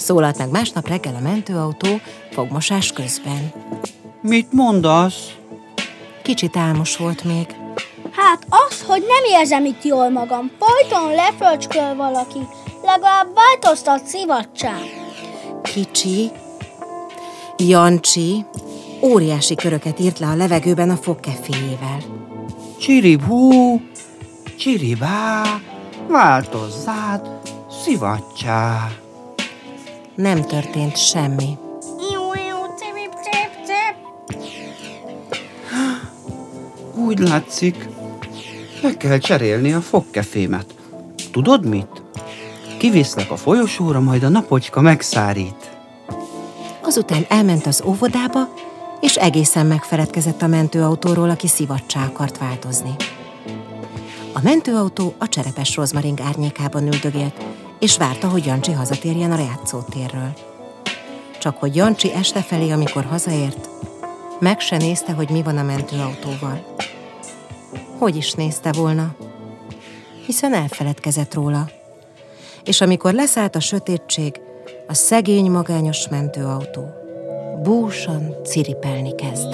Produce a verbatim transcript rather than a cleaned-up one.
Szólalt meg másnap reggel a mentőautó fogmosás közben. Mit mondasz? Kicsit álmos volt még. Hát az, hogy nem érzem itt jól magam. Folyton lefröcsköl valaki. Legalább változtat szivacsán. Kicsi, Jancsi óriási köröket írt le a levegőben a fogkeféjével. Csiribú, csiribá, változzát, szivacsá. Nem történt semmi. Úgy látszik, le kell cserélni a fogkefémet. Tudod mit? Kiviszlek a folyosóra, majd a napocska megszárít. Azután elment az óvodába, és egészen megfeledkezett a mentőautóról, aki szivacsá akart változni. A mentőautó a cserepes rozmaring árnyékában üldögélt, és várta, hogy Jancsi hazatérjen a játszótérről. Csak hogy Jancsi este felé, amikor hazaért, meg se nézte, hogy mi van a mentőautóval. Hogy is nézte volna? Hiszen elfeledkezett róla. És amikor leszállt a sötétség, a szegény magányos mentőautó búsan ciripelni kezdett.